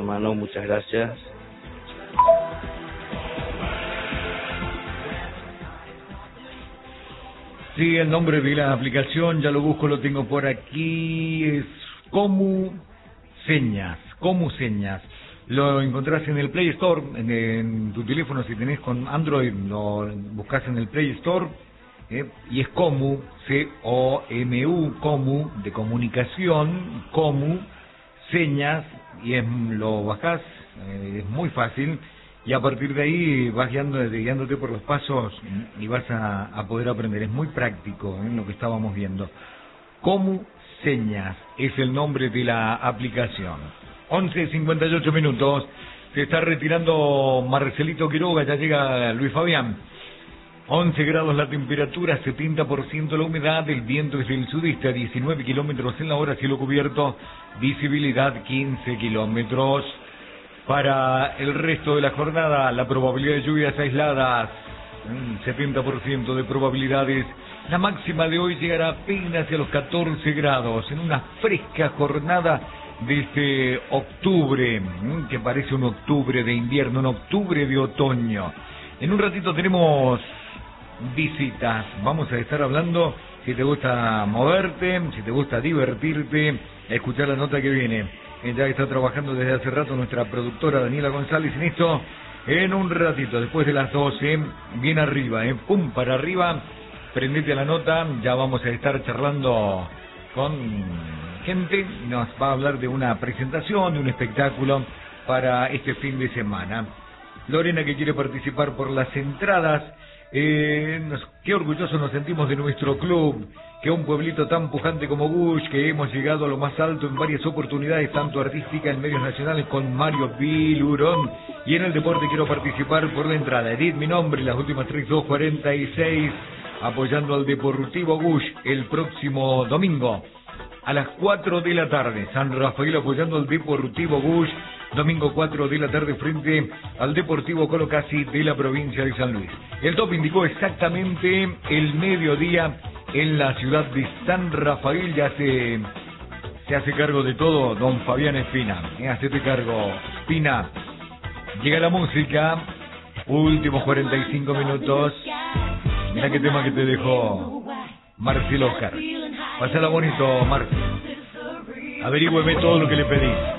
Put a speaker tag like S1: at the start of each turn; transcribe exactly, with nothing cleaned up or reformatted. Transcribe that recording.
S1: hermano, muchas gracias.
S2: Sí, el nombre de la aplicación, ya lo busco, lo tengo por aquí, es Comu Señas, Comu Señas. Lo encontrás en el Play Store, en, en tu teléfono, si tenés con Android, lo buscas en el Play Store, eh, y es Comu, C O M U, Comu, de comunicación, Comu Señas, y es, lo bajás, eh, es muy fácil. Y a partir de ahí vas guiando, guiándote por los pasos y vas a, a poder aprender. Es muy práctico, ¿eh? Lo que estábamos viendo. Comu Señas es el nombre de la aplicación. once cincuenta y ocho minutos. Se está retirando Marcelito Quiroga, ya llega Luis Fabián. once grados la temperatura, setenta por ciento la humedad, el viento es del sudeste a diecinueve kilómetros en la hora, cielo cubierto, visibilidad quince kilómetros. Para el resto de la jornada, la probabilidad de lluvias aisladas, setenta por ciento de probabilidades. La máxima de hoy llegará apenas a los catorce grados, en una fresca jornada de este octubre, que parece un octubre de invierno, un octubre de otoño. En un ratito tenemos visitas. Vamos a estar hablando, si te gusta moverte, si te gusta divertirte, escuchar la nota que viene. Ya está trabajando desde hace rato nuestra productora Daniela González en esto. En un ratito, después de las doce, bien arriba, eh, pum, para arriba, prendete a la nota, ya vamos a estar charlando con gente, nos va a hablar de una presentación, de un espectáculo para este fin de semana. Lorena, que quiere participar por las entradas, eh, nos, qué orgullosos nos sentimos de nuestro club, que un pueblito tan pujante como Gush, que hemos llegado a lo más alto en varias oportunidades, tanto artísticas en medios nacionales con Mario Pilurón, y en el deporte quiero participar por la entrada. Edith, mi nombre, las últimas tres dos cuarenta y seis, apoyando al Deportivo Gush el próximo domingo a las cuatro de la tarde. San Rafael apoyando al Deportivo Gush, domingo cuatro de la tarde frente al Deportivo Colocasi de la provincia de San Luis. El top indicó exactamente el mediodía en la ciudad de San Rafael. Ya se, se hace cargo de todo don Fabián Espina. Eh, hacete cargo, Espina. Llega la música, últimos cuarenta y cinco minutos. Mira qué tema que te dejó Marcelo Oscar. Pasala bonito, Marcelo. Averígüeme todo lo que le pedís.